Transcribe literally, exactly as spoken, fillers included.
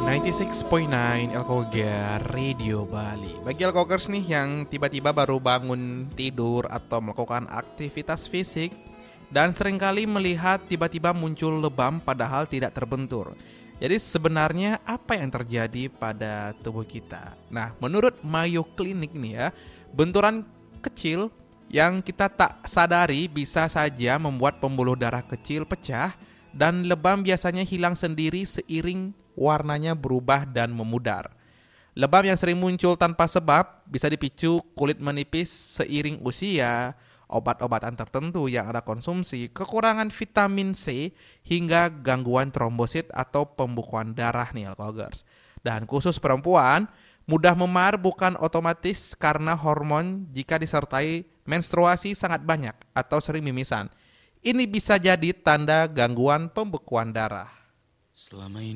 sembilan puluh enam koma sembilan Elkoga Radio Bali. Bagi Elkogers nih yang tiba-tiba baru bangun tidur atau melakukan aktivitas fisik dan seringkali melihat tiba-tiba muncul lebam padahal tidak terbentur. Jadi sebenarnya apa yang terjadi pada tubuh kita? Nah, menurut Mayo Clinic nih ya, benturan kecil yang kita tak sadari bisa saja membuat pembuluh darah kecil pecah dan lebam biasanya hilang sendiri seiring warnanya berubah dan memudar. Lebam yang sering muncul tanpa sebab bisa dipicu kulit menipis seiring usia, obat-obatan tertentu yang Anda konsumsi, kekurangan vitamin C, hingga gangguan trombosit atau pembukuan darah nih Elkogers. Dan khusus perempuan, mudah memar bukan otomatis karena hormon jika disertai menstruasi sangat banyak atau sering mimisan. Ini bisa jadi tanda gangguan pembekuan darah. Selama ini